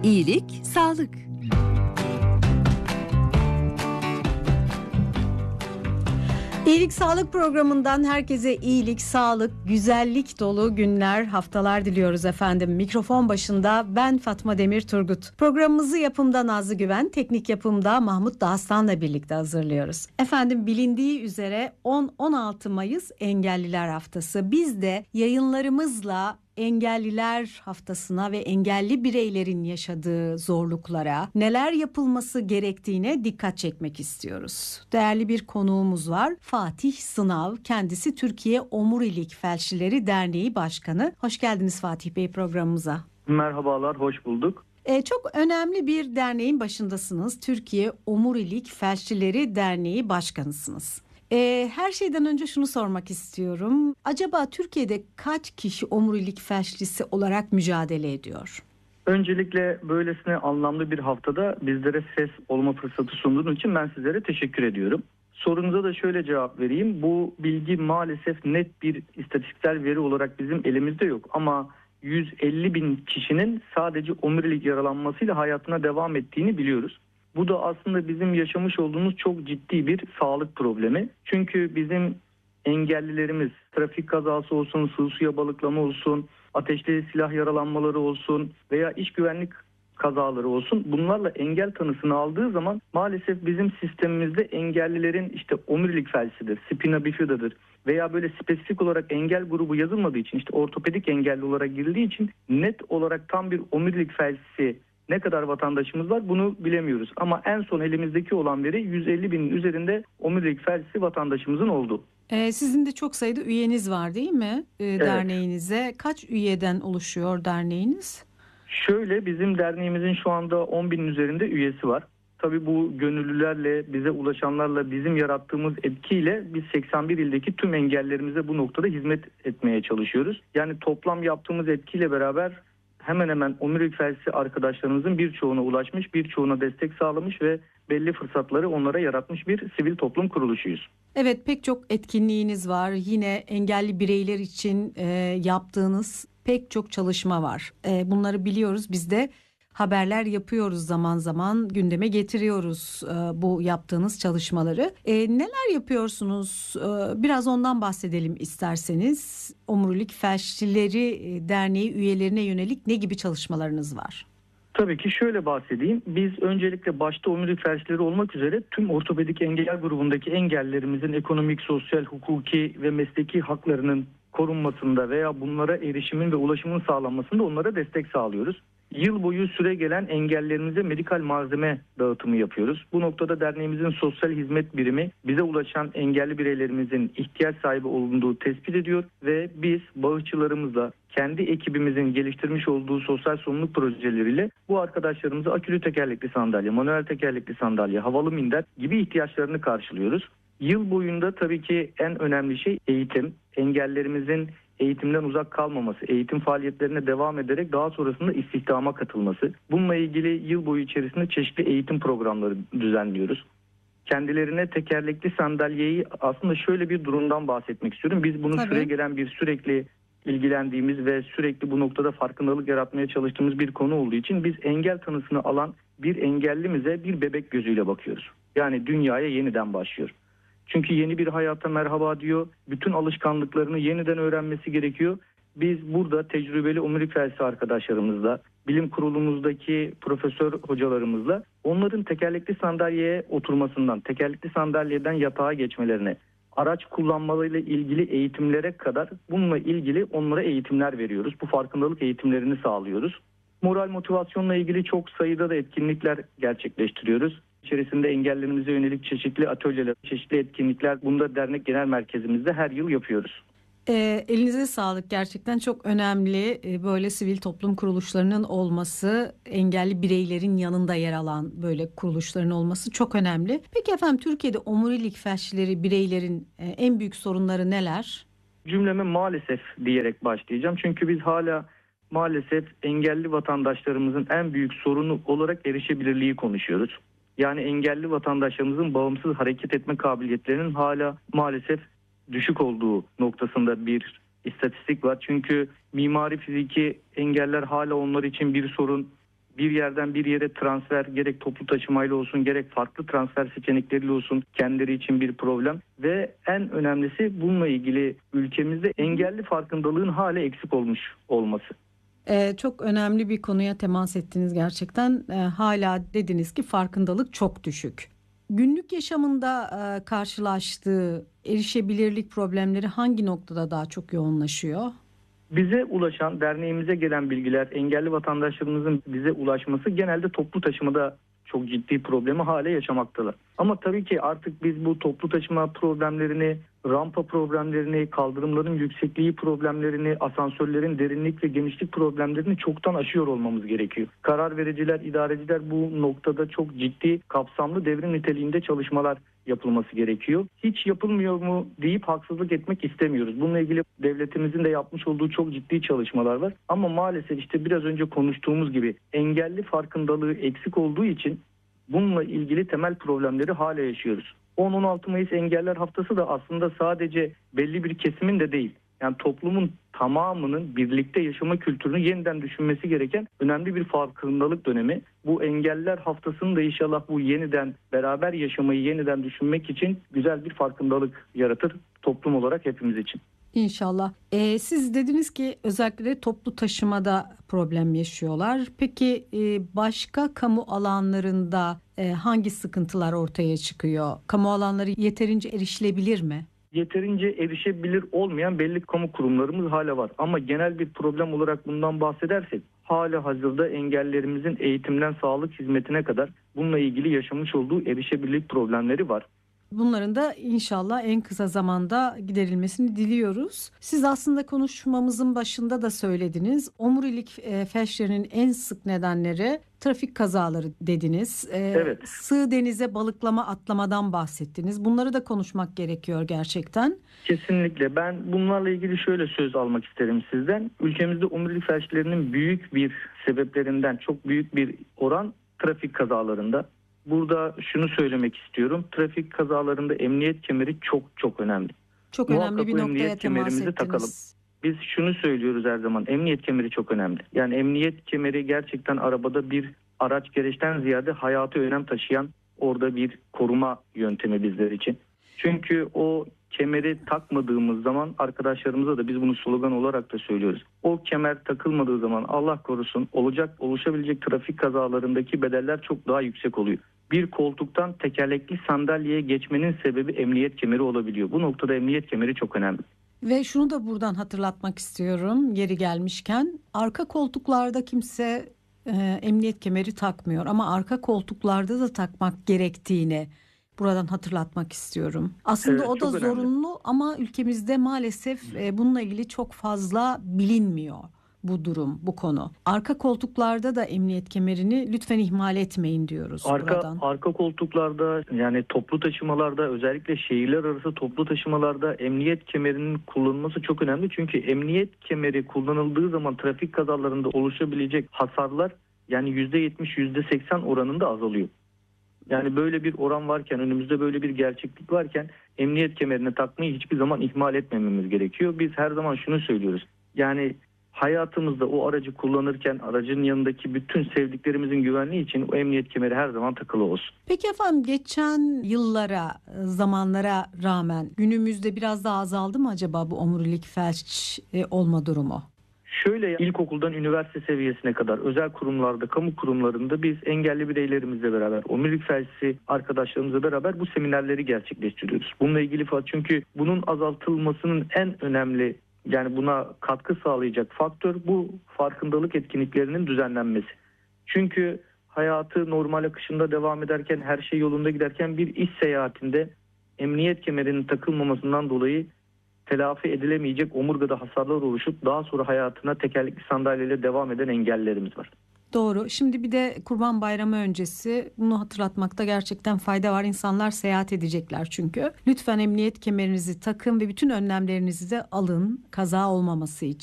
İyilik, sağlık. İyilik Sağlık programından herkese iyilik, sağlık, güzellik dolu günler, haftalar diliyoruz efendim. Mikrofon başında ben Fatma Demir Turgut. Programımızı yapımda Nazlı Güven, teknik yapımda Mahmut Dağıstan'la birlikte hazırlıyoruz. Efendim bilindiği üzere 10-16 Mayıs Engelliler Haftası. Biz de yayınlarımızla Engelliler Haftası'na ve engelli bireylerin yaşadığı zorluklara, neler yapılması gerektiğine dikkat çekmek istiyoruz. Değerli bir konuğumuz var. Fatih Sınav, kendisi Türkiye Omurilik Felçlileri Derneği Başkanı. Hoş geldiniz Fatih Bey programımıza. Merhabalar, hoş bulduk. Çok önemli bir derneğin başındasınız. Türkiye Omurilik Felçlileri Derneği Başkanısınız. Her şeyden önce şunu sormak istiyorum. Acaba Türkiye'de kaç kişi omurilik felçlisi olarak mücadele ediyor? Öncelikle böylesine anlamlı bir haftada bizlere ses olma fırsatı sunduğun için ben sizlere teşekkür ediyorum. Sorunuza da şöyle cevap vereyim. Bu bilgi maalesef net bir istatistiksel veri olarak bizim elimizde yok. Ama 150 bin kişinin sadece omurilik yaralanmasıyla hayatına devam ettiğini biliyoruz. Bu da aslında bizim yaşamış olduğumuz çok ciddi bir sağlık problemi. Çünkü bizim engellilerimiz trafik kazası olsun, sığ suya balıklama olsun, ateşli silah yaralanmaları olsun veya iş güvenlik kazaları olsun, bunlarla engel tanısını aldığı zaman maalesef bizim sistemimizde engellilerin işte omurilik felçlidir, spina bifidadır veya böyle spesifik olarak engel grubu yazılmadığı için, işte ortopedik engelli olarak girildiği için net olarak tam bir omurilik felçlisi ne kadar vatandaşımız var bunu bilemiyoruz. Ama en son elimizdeki olan veri 150 binin üzerinde omurilik felçlisi vatandaşımızın olduğu. Sizin de çok sayıda üyeniz var değil mi derneğinize? Kaç üyeden oluşuyor derneğiniz? Şöyle, bizim derneğimizin şu anda 10 binin üzerinde üyesi var. Tabii bu gönüllülerle, bize ulaşanlarla, bizim yarattığımız etkiyle biz 81 ildeki tüm engellerimize bu noktada hizmet etmeye çalışıyoruz. Yani toplam yaptığımız etkiyle beraber hemen hemen omurilik felçlisi arkadaşlarımızın birçoğuna ulaşmış, birçoğuna destek sağlamış ve belli fırsatları onlara yaratmış bir sivil toplum kuruluşuyuz. Evet, pek çok etkinliğiniz var. Yine engelli bireyler için yaptığınız pek çok çalışma var. Bunları biliyoruz. Biz de haberler yapıyoruz, zaman zaman gündeme getiriyoruz bu yaptığınız çalışmaları. Neler yapıyorsunuz? Biraz ondan bahsedelim isterseniz. Omurilik Felçlileri Derneği üyelerine yönelik ne gibi çalışmalarınız var? Tabii ki şöyle bahsedeyim. Biz öncelikle başta omurilik felçlileri olmak üzere tüm ortopedik engel grubundaki engellerimizin ekonomik, sosyal, hukuki ve mesleki haklarının korunmasında veya bunlara erişimin ve ulaşımın sağlanmasında onlara destek sağlıyoruz. Yıl boyu süre gelen engellerimize medikal malzeme dağıtımı yapıyoruz. Bu noktada derneğimizin sosyal hizmet birimi bize ulaşan engelli bireylerimizin ihtiyaç sahibi olduğu tespit ediyor ve biz bağışçılarımızla kendi ekibimizin geliştirmiş olduğu sosyal sorumluluk projeleriyle bu arkadaşlarımıza akülü tekerlekli sandalye, manuel tekerlekli sandalye, havalı minder gibi ihtiyaçlarını karşılıyoruz. Yıl boyunda tabii ki en önemli şey eğitim. Engellerimizin eğitimden uzak kalmaması, eğitim faaliyetlerine devam ederek daha sonrasında istihdama katılması. Bununla ilgili yıl boyu içerisinde çeşitli eğitim programları düzenliyoruz. Kendilerine tekerlekli sandalyeyi aslında şöyle bir durumdan bahsetmek istiyorum. Biz bunu süre gelen bir sürekli ilgilendiğimiz ve sürekli bu noktada farkındalık yaratmaya çalıştığımız bir konu olduğu için biz engel tanısını alan bir engellimize bir bebek gözüyle bakıyoruz. Yani dünyaya yeniden başlıyor. Çünkü yeni bir hayata merhaba diyor. Bütün alışkanlıklarını yeniden öğrenmesi gerekiyor. Biz burada tecrübeli omurilik felçlisi arkadaşlarımızla, bilim kurulumuzdaki profesör hocalarımızla onların tekerlekli sandalyeye oturmasından, tekerlekli sandalyeden yatağa geçmelerine, araç kullanmalarıyla ilgili eğitimlere kadar bununla ilgili onlara eğitimler veriyoruz. Bu farkındalık eğitimlerini sağlıyoruz. Moral motivasyonla ilgili çok sayıda da etkinlikler gerçekleştiriyoruz. İçerisinde engellerimize yönelik çeşitli atölyeler, çeşitli etkinlikler, bunu da dernek genel merkezimizde her yıl yapıyoruz. Elinize sağlık, gerçekten çok önemli böyle sivil toplum kuruluşlarının olması, engelli bireylerin yanında yer alan böyle kuruluşların olması çok önemli. Peki efendim, Türkiye'de omurilik felçlileri bireylerin en büyük sorunları neler? Cümleme maalesef diyerek başlayacağım çünkü biz hala maalesef engelli vatandaşlarımızın en büyük sorunu olarak erişebilirliği konuşuyoruz. Yani engelli vatandaşlarımızın bağımsız hareket etme kabiliyetlerinin hala maalesef düşük olduğu noktasında bir istatistik var. Çünkü mimari fiziki engeller hala onlar için bir sorun. bir yerden bir yere transfer gerek toplu taşımayla olsun gerek farklı transfer seçenekleriyle olsun kendileri için bir problem. Ve en önemlisi bununla ilgili ülkemizde engelli farkındalığın hala eksik olmuş olması. Çok önemli bir konuya temas ettiniz gerçekten. Hala dediniz ki farkındalık çok düşük. Günlük yaşamında karşılaştığı erişebilirlik problemleri hangi noktada daha çok yoğunlaşıyor? Bize ulaşan, derneğimize gelen bilgiler, engelli vatandaşlarımızın bize ulaşması genelde toplu taşımada çok ciddi problemi hala yaşamaktalar. Ama tabii ki artık biz bu toplu taşıma problemlerini, rampa problemlerini, kaldırımların yüksekliği problemlerini, asansörlerin derinlik ve genişlik problemlerini çoktan aşıyor olmamız gerekiyor. Karar vericiler, idareciler bu noktada çok ciddi, kapsamlı devrim niteliğinde çalışmalar yapılması gerekiyor. Hiç yapılmıyor mu deyip haksızlık etmek istemiyoruz. Bununla ilgili devletimizin de yapmış olduğu çok ciddi çalışmalar var. Ama maalesef işte biraz önce konuştuğumuz gibi engelli farkındalığı eksik olduğu için bununla ilgili temel problemleri hala yaşıyoruz. 10-16 Mayıs Engeller Haftası da aslında sadece belli bir kesimin de değil. Yani toplumun tamamının birlikte yaşama kültürünü yeniden düşünmesi gereken önemli bir farkındalık dönemi. Bu Engeller Haftası'nın da inşallah bu yeniden beraber yaşamayı yeniden düşünmek için güzel bir farkındalık yaratır toplum olarak hepimiz için. İnşallah. Siz dediniz ki özellikle toplu taşımada problem yaşıyorlar. Peki başka kamu alanlarında hangi sıkıntılar ortaya çıkıyor? Kamu alanları yeterince erişilebilir mi? Yeterince erişebilir olmayan belli kamu kurumlarımız hala var. Ama genel bir problem olarak bundan bahsedersek hala hazırda engellerimizin eğitimden sağlık hizmetine kadar bununla ilgili yaşamış olduğu erişebilirlik problemleri var. Bunların da inşallah en kısa zamanda giderilmesini diliyoruz. Siz aslında konuşmamızın başında da söylediniz. Omurilik felçlerinin en sık nedenleri trafik kazaları dediniz. Evet. Sığ denize balıklama atlamadan bahsettiniz. Bunları da konuşmak gerekiyor gerçekten. Kesinlikle. Ben bunlarla ilgili şöyle söz almak isterim sizden. Ülkemizde omurilik felçlerinin büyük bir sebeplerinden çok büyük bir oran trafik kazalarında. Burada şunu söylemek istiyorum. Trafik kazalarında emniyet kemeri çok önemli. Çok Muhakkak önemli bir bu noktaya emniyet temas kemerimizi ettiniz. takalım. Biz şunu söylüyoruz her zaman. Emniyet kemeri çok önemli. Yani emniyet kemeri gerçekten arabada bir araç gereçten ziyade hayati önem taşıyan orada bir koruma yöntemi bizler için. Çünkü o kemeri takmadığımız zaman arkadaşlarımıza da biz bunu slogan olarak da söylüyoruz. O kemer takılmadığı zaman Allah korusun oluşabilecek trafik kazalarındaki bedeller çok daha yüksek oluyor. Bir koltuktan tekerlekli sandalyeye geçmenin sebebi emniyet kemeri olabiliyor. Bu noktada emniyet kemeri çok önemli. Ve şunu da buradan hatırlatmak istiyorum yeri gelmişken. Arka koltuklarda kimse emniyet kemeri takmıyor ama arka koltuklarda da takmak gerektiğini buradan hatırlatmak istiyorum. Aslında Evet, o da çok önemli. zorunlu ama ülkemizde maalesef bununla ilgili çok fazla bilinmiyor bu durum, bu konu. Arka koltuklarda da emniyet kemerini lütfen ihmal etmeyin diyoruz buradan. Arka koltuklarda yani toplu taşımalarda özellikle şehirler arası toplu taşımalarda emniyet kemerinin kullanılması çok önemli. Çünkü emniyet kemeri kullanıldığı zaman trafik kazalarında oluşabilecek hasarlar yani %70 %80 oranında azalıyor. Yani böyle bir oran varken önümüzde böyle bir gerçeklik varken emniyet kemerini takmayı hiçbir zaman ihmal etmememiz gerekiyor. Biz her zaman şunu söylüyoruz. Yani hayatımızda o aracı kullanırken aracın yanındaki bütün sevdiklerimizin güvenliği için o emniyet kemeri her zaman takılı olsun. Peki efendim geçen yıllara, zamanlara rağmen günümüzde biraz daha azaldı mı acaba bu omurilik felç olma durumu? Şöyle ilkokuldan üniversite seviyesine kadar özel kurumlarda, kamu kurumlarında biz engelli bireylerimizle beraber, omurilik felçli arkadaşlarımızla beraber bu seminerleri gerçekleştiriyoruz. Bununla ilgili çünkü bunun azaltılmasının en önemli yani buna katkı sağlayacak faktör bu farkındalık etkinliklerinin düzenlenmesi. Çünkü hayatı normal akışında devam ederken, her şey yolunda giderken bir iş seyahatinde emniyet kemerinin takılmamasından dolayı telafi edilemeyecek omurgada hasarlar oluşup daha sonra hayatına tekerlekli sandalyeyle devam eden engellilerimiz var. Doğru. Şimdi bir de Kurban Bayramı öncesi bunu hatırlatmakta gerçekten fayda var. İnsanlar seyahat edecekler çünkü. Lütfen emniyet kemerinizi takın ve bütün önlemlerinizi de alın kaza olmaması için.